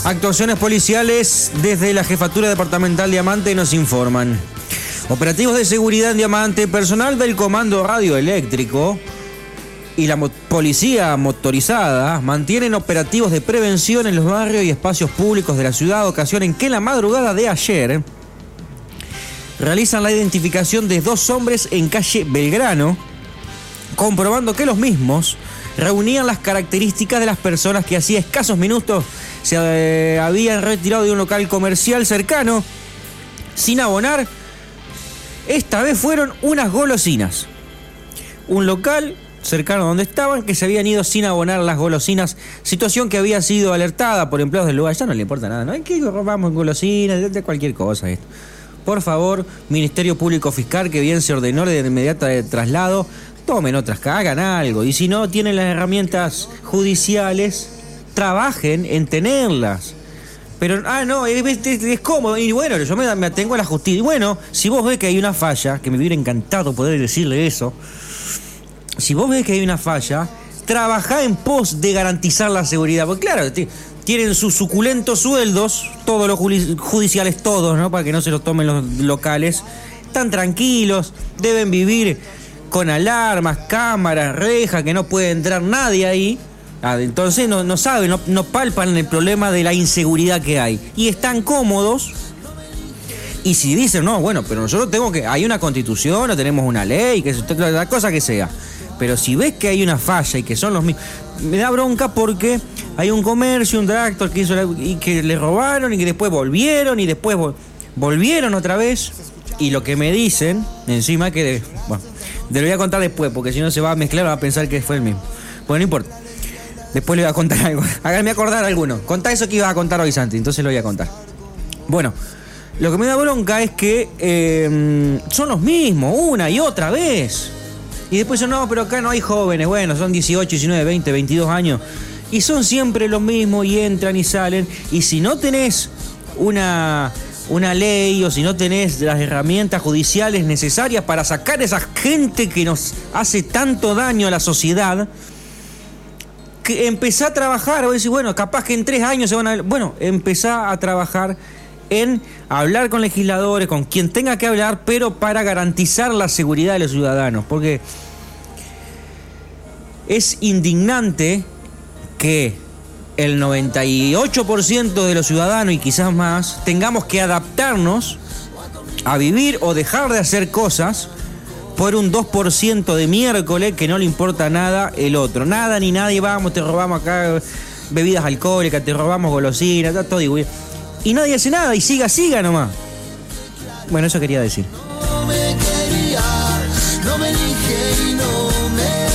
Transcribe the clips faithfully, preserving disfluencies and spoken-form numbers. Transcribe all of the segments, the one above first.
Actuaciones policiales desde la Jefatura Departamental Diamante nos informan. Operativos de seguridad en Diamante, personal del Comando Radioeléctrico y la mo- policía motorizada mantienen operativos de prevención en los barrios y espacios públicos de la ciudad, ocasión en que en la madrugada de ayer realizan la identificación de dos hombres en calle Belgrano, comprobando que los mismos reunían las características de las personas que hacía escasos minutos se eh, habían retirado de un local comercial cercano sin abonar. Esta vez fueron unas golosinas. Un local cercano donde estaban que se habían ido sin abonar las golosinas, situación que había sido alertada por empleados del lugar. Ya no le importa nada, ¿no? Hay que robamos golosinas, de cualquier cosa esto. Por favor, Ministerio Público Fiscal, que bien se ordenó de inmediato de traslado, tomen otras, hagan algo. Y si no tienen las herramientas judiciales, trabajen en tenerlas. Pero, ah, no, es, es, es cómodo. Y bueno, yo me, me atengo a la justicia. Y bueno, si vos ves que hay una falla, que me hubiera encantado poder decirle eso, si vos ves que hay una falla, trabajá en pos de garantizar la seguridad. Porque claro, t- tienen sus suculentos sueldos, todos los judiciales, todos, ¿no? Para que no se los tomen los locales. Están tranquilos, deben vivir con alarmas, cámaras, rejas, que no puede entrar nadie ahí. Ah, entonces no, no saben, no, no palpan el problema de la inseguridad que hay. Y están cómodos. Y si dicen, no, bueno, pero nosotros tenemos que... Hay una constitución, o tenemos una ley, que la cosa que sea. Pero si ves que hay una falla y que son los mismos... Me da bronca porque hay un comercio, un tractor que hizo la, y que le robaron y que después volvieron y después vol, volvieron otra vez. Y lo que me dicen, encima que... Bueno, te lo voy a contar después, porque si no se va a mezclar, va a pensar que fue el mismo. Bueno, no importa. Después le voy a contar algo. Háganme acordar alguno. Contá eso que ibas a contar hoy, Santi. Entonces lo voy a contar. Bueno, lo que me da bronca es que eh, son los mismos, una y otra vez. Y después son, no, pero acá no hay jóvenes. Bueno, son dieciocho, diecinueve, veinte, veintidós años. Y son siempre los mismos y entran y salen. Y si no tenés una... una ley o si no tenés las herramientas judiciales necesarias para sacar a esa gente que nos hace tanto daño a la sociedad, que empezá a trabajar, voy a decir, bueno, capaz que en tres años se van a... Bueno, empezá a trabajar en hablar con legisladores, con quien tenga que hablar, pero para garantizar la seguridad de los ciudadanos, porque es indignante que el noventa y ocho por ciento de los ciudadanos y quizás más tengamos que adaptarnos a vivir o dejar de hacer cosas por un dos por ciento de miércoles que no le importa nada el otro. Nada ni nadie, vamos, te robamos acá bebidas alcohólicas, te robamos golosinas, todo igual. Y nadie hace nada y siga, siga nomás. Bueno, eso quería decir. No me quería, no me elige y no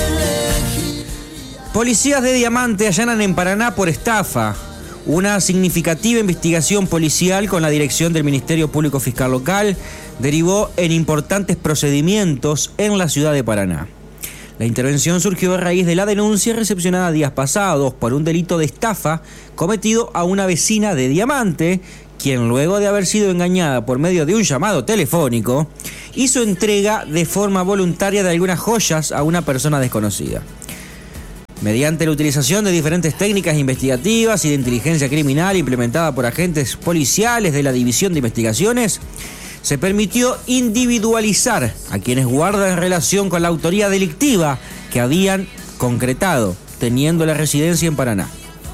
me elegí. Policías de Diamante allanan en Paraná por estafa. Una significativa investigación policial con la dirección del Ministerio Público Fiscal Local derivó en importantes procedimientos en la ciudad de Paraná. La intervención surgió a raíz de la denuncia recepcionada días pasados por un delito de estafa cometido a una vecina de Diamante, quien luego de haber sido engañada por medio de un llamado telefónico, hizo entrega de forma voluntaria de algunas joyas a una persona desconocida. Mediante la utilización de diferentes técnicas investigativas y de inteligencia criminal implementada por agentes policiales de la División de Investigaciones, se permitió individualizar a quienes guardan relación con la autoría delictiva que habían concretado, teniendo la residencia en Paraná.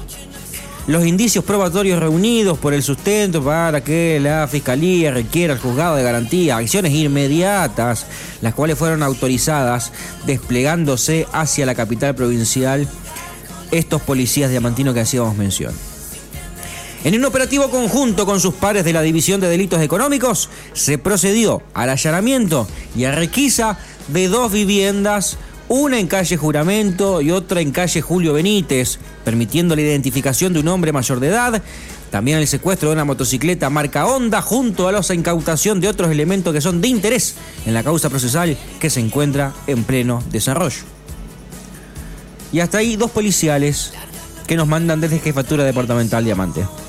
Los indicios probatorios reunidos por el sustento para que la Fiscalía requiera al juzgado de garantía acciones inmediatas, las cuales fueron autorizadas desplegándose hacia la capital provincial estos policías diamantinos que hacíamos mención. En un operativo conjunto con sus pares de la División de Delitos Económicos, se procedió al allanamiento y a requisa de dos viviendas, una en calle Juramento y otra en calle Julio Benítez, permitiendo la identificación de un hombre mayor de edad, también el secuestro de una motocicleta marca Honda, junto a la incautación de otros elementos que son de interés en la causa procesal que se encuentra en pleno desarrollo. Y hasta ahí dos policiales que nos mandan desde Jefatura Departamental Diamante.